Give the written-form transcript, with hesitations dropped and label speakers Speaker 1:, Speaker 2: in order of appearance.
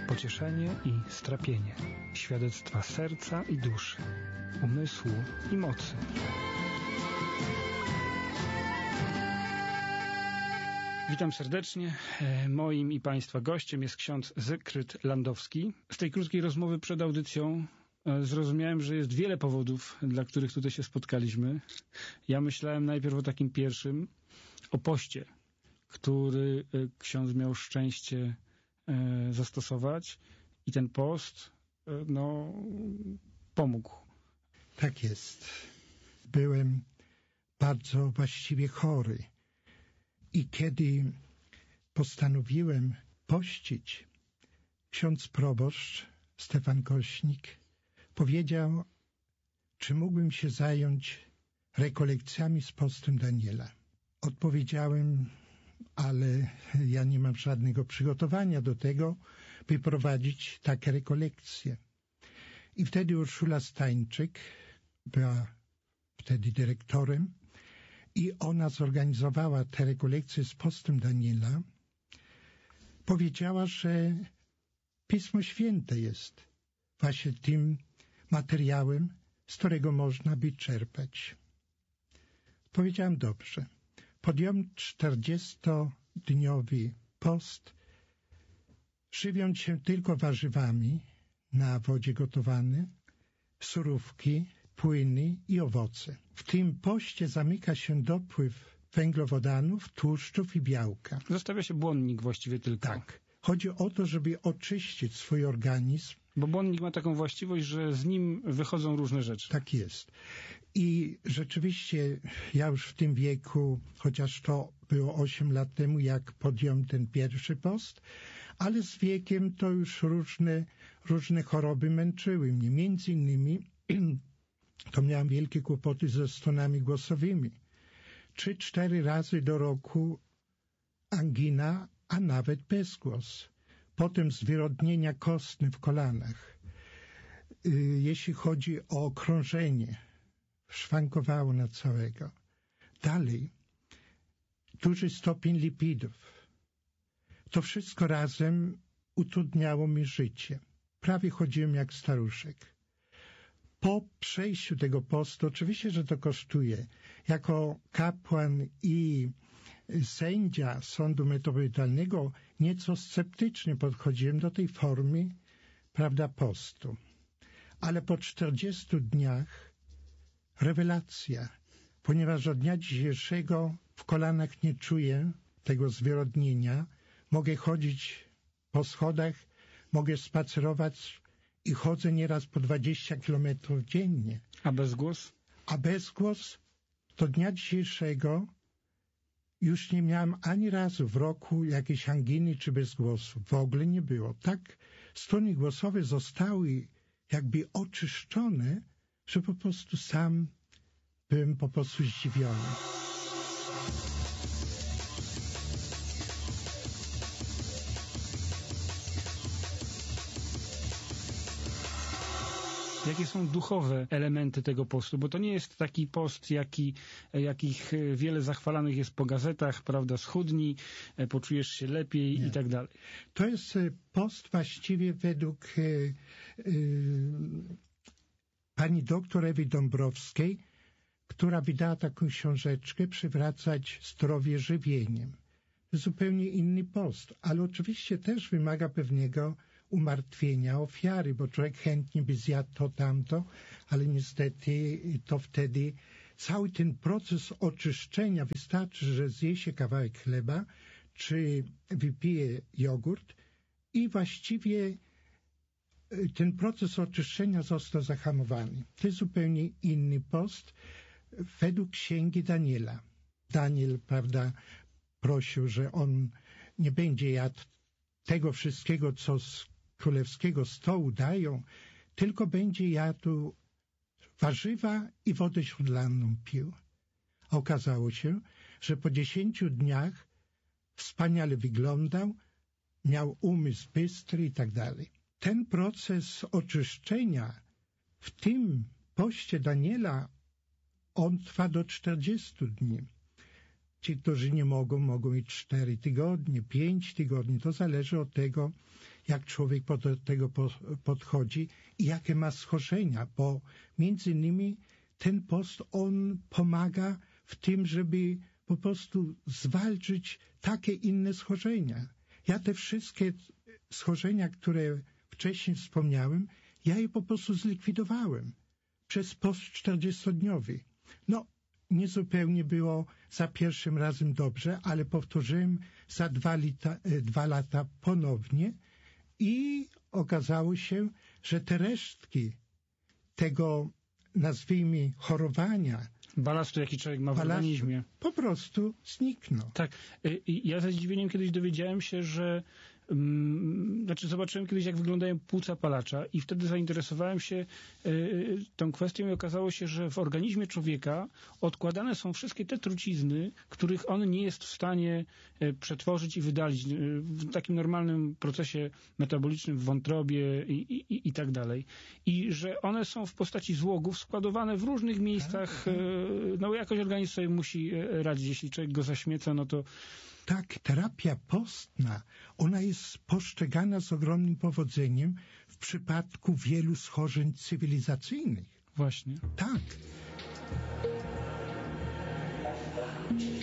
Speaker 1: pocieszenie i strapienie, świadectwa serca i duszy, umysłu i mocy. Witam serdecznie. Moim i Państwa gościem jest ksiądz Zygfryd Landowski. Z tej krótkiej rozmowy przed audycją zrozumiałem, że jest wiele powodów, dla których tutaj się spotkaliśmy. Ja myślałem najpierw o takim pierwszym, o poście, który ksiądz miał szczęście zastosować i ten post, pomógł.
Speaker 2: Tak jest. Byłem bardzo właściwie chory i kiedy postanowiłem pościć, ksiądz proboszcz Stefan Kośnik powiedział, czy mógłbym się zająć rekolekcjami z postem Daniela. Odpowiedziałem, ale ja nie mam żadnego przygotowania do tego, by prowadzić takie rekolekcje. I wtedy Urszula Stańczyk była wtedy dyrektorem i ona zorganizowała te rekolekcje z postem Daniela. Powiedziała, że Pismo Święte jest właśnie tym materiałem, z którego można by czerpać. Powiedziałem, dobrze. Podjąłem 40-dniowy post, żywiąc się tylko warzywami na wodzie gotowane, surówki, płyny i owoce. W tym poście zamyka się dopływ węglowodanów, tłuszczów i białka.
Speaker 1: Zostawia się błonnik właściwie tylko.
Speaker 2: Tak. Chodzi o to, żeby oczyścić swój organizm.
Speaker 1: Bo błonnik ma taką właściwość, że z nim wychodzą różne rzeczy.
Speaker 2: Tak jest. I rzeczywiście ja już w tym wieku, chociaż to było 8 lat temu, jak podjąłem ten pierwszy post, ale z wiekiem to już różne choroby męczyły mnie. Między innymi to miałem wielkie kłopoty ze stonami głosowymi. 3-4 razy do roku angina, a nawet bezgłos. Potem zwyrodnienia kostne w kolanach. Jeśli chodzi o krążenie, szwankowało na całego. Dalej, duży stopień lipidów. To wszystko razem utrudniało mi życie. Prawie chodziłem jak staruszek. Po przejściu tego postu, oczywiście, że to kosztuje. Jako kapłan i sędzia sądu metropolitalnego nieco sceptycznie podchodziłem do tej formy, postu. Ale po 40 dniach rewelacja, ponieważ od dnia dzisiejszego w kolanach nie czuję tego zwyrodnienia, mogę chodzić po schodach, mogę spacerować i chodzę nieraz po 20 kilometrów dziennie.
Speaker 1: A bezgłos? A
Speaker 2: bezgłos do dnia dzisiejszego już nie miałem ani razu w roku jakiejś anginy czy bezgłosu. W ogóle nie było. Tak struny głosowe zostały jakby oczyszczone, że po prostu sam byłem po prostu zdziwiony.
Speaker 1: Jakie są duchowe elementy tego postu? Bo to nie jest taki post, jakich wiele zachwalanych jest po gazetach, prawda, schudnij, poczujesz się lepiej i tak dalej.
Speaker 2: To jest post właściwie według pani doktor Ewy Dąbrowskiej, która wydała taką książeczkę Przywracać zdrowie żywieniem. Zupełnie inny post, ale oczywiście też wymaga pewnego umartwienia, ofiary, bo człowiek chętnie by zjadł to, tamto, ale niestety to wtedy cały ten proces oczyszczenia, wystarczy, że zje się kawałek chleba, czy wypije jogurt i właściwie ten proces oczyszczenia został zahamowany. To jest zupełnie inny post według księgi Daniela. Daniel, prosił, że on nie będzie jadł tego wszystkiego, co z królewskiego stołu dają, tylko będzie jadł warzywa i wodę śródlanną pił. A okazało się, że po 10 dniach wspaniale wyglądał, miał umysł bystry i tak dalej. Ten proces oczyszczenia w tym poście Daniela, on trwa do 40 dni. Ci, którzy nie mogą mieć 4 tygodnie, 5 tygodni. To zależy od tego, jak człowiek do tego podchodzi i jakie ma schorzenia, bo między innymi ten post, on pomaga w tym, żeby po prostu zwalczyć takie inne schorzenia. Ja te wszystkie schorzenia, które wcześniej wspomniałem, ja je po prostu zlikwidowałem przez post 40-dniowy. No, nie zupełnie było za pierwszym razem dobrze, ale powtórzyłem za 2 lata ponownie i okazało się, że te resztki tego, nazwijmy, chorowania,
Speaker 1: balastu, jaki człowiek ma w organizmie,
Speaker 2: po prostu zniknął.
Speaker 1: Tak. Ja ze zdziwieniem kiedyś dowiedziałem się, że zobaczyłem kiedyś, jak wyglądają płuca palacza i wtedy zainteresowałem się tą kwestią i okazało się, że w organizmie człowieka odkładane są wszystkie te trucizny, których on nie jest w stanie przetworzyć i wydalić w takim normalnym procesie metabolicznym w wątrobie i tak dalej. I że one są w postaci złogów składowane w różnych miejscach. No jakoś organizm sobie musi radzić. Jeśli człowiek go zaśmieca, no to
Speaker 2: tak, terapia postna, ona jest postrzegana z ogromnym powodzeniem w przypadku wielu schorzeń cywilizacyjnych.
Speaker 1: Właśnie.
Speaker 2: Tak.